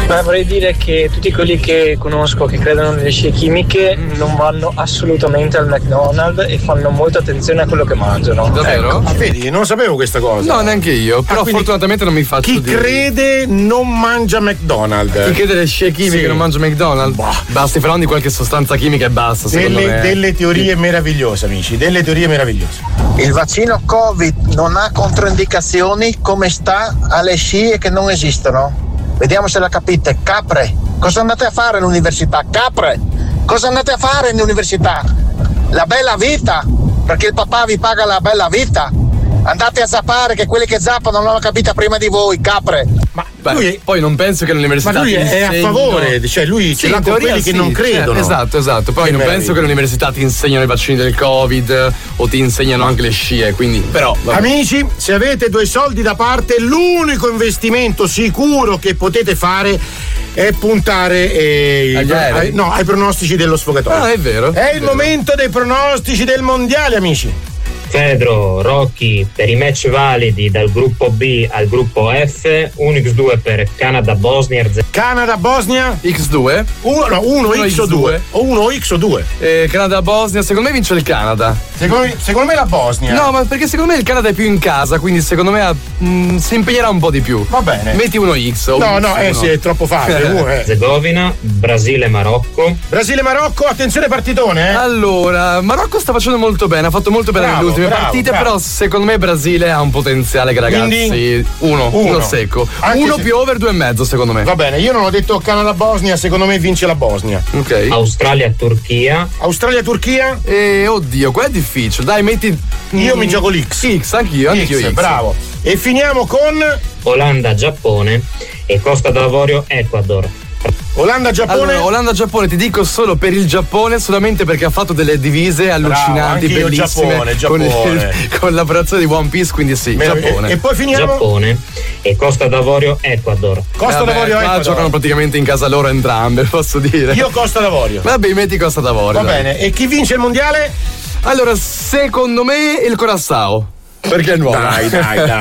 Ma vorrei dire che tutti quelli che conosco che credono nelle scie chimiche non vanno assolutamente al McDonald's e fanno molta attenzione a quello che mangiano. Davvero? Ah, vedi, non sapevo questa cosa. No, neanche io, però fortunatamente non mi faccio chi dire. crede non mangia McDonald's. Chi crede le scie chimiche non mangia McDonald's? Basta, faranno di qualche sostanza chimica e basta, secondo me. Delle teorie meravigliose, amici, delle teorie meravigliose. Il vaccino Covid non ha controindicazioni, come sta alle scie che non esistono? Vediamo se la capite. Capre, cosa andate a fare all'università? Capre, cosa andate a fare all'università? La bella vita, perché il papà vi paga la bella vita. Andate a zappare, che quelli che zappano non l'hanno capita prima di voi, capre. Ma poi non penso che l'università. Ma lui è a favore, cioè lui ce l'ha con quelli che non credono. Esatto. Poi non penso che l'università ti insegnano i vaccini del Covid o ti insegnano anche le scie, quindi. Però. Vabbè. Amici, se avete 2 soldi da parte, l'unico investimento sicuro che potete fare è puntare ai pronostici dello sfogatoio. Ah, è vero. È il momento dei pronostici del mondiale, amici. Pedro, Rocky, per i match validi dal gruppo B al gruppo F, 1x2 per Canada-Bosnia. Canada-Bosnia? X2? Uno X o 2? O 1 X o 2? Canada-Bosnia, secondo me vince il Canada. Secondo me la Bosnia. No, ma perché secondo me il Canada è più in casa, quindi secondo me si impegnerà un po' di più. Va bene. Metti uno X. Sì, è troppo facile. Herzegovina, Brasile-Marocco. Brasile-Marocco, attenzione partitone. Allora, Marocco sta facendo molto bene, ha fatto molto bene nelle ultime partite, però secondo me Brasile ha un potenziale che ragazzi. Quindi? Uno secco. Anche uno più over 2,5 secondo me. Va bene, io non ho detto Canada-Bosnia, secondo me vince la Bosnia. Ok. Australia-Turchia. Australia-Turchia? Oddio, qua è difficile. Dai, metti. Io mi gioco l'X. X, anch'io X. Bravo. E finiamo con Olanda-Giappone e Costa d'Avorio-Ecuador. Olanda-Giappone. Allora, Olanda-Giappone ti dico solo per il Giappone, solamente perché ha fatto delle divise allucinanti, bravo, bellissime Giappone. Con l'operazione di One Piece, quindi sì, Giappone. E poi finiamo Giappone e Costa d'Avorio-Ecuador. Costa d'Avorio-Ecuador. Giocano praticamente in casa loro entrambe, posso dire. Io Costa d'Avorio. Vabbè, metti Costa d'Avorio. Va bene. E chi vince il mondiale? Allora, secondo me il Curaçao. Perché è nuovo. Dai.